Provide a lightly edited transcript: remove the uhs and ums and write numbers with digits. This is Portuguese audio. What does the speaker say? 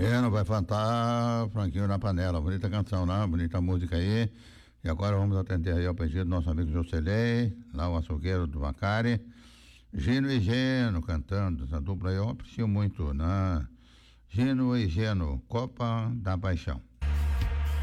Não vai faltar Franquinho na Panela. Bonita canção, né? Bonita música aí. E agora vamos atender aí ao pedido do nosso amigo Jocelei, lá o açougueiro do Vacari. Gino e Geno cantando, essa dupla aí eu aprecio muito, né? Gino e Geno, Copa da Paixão.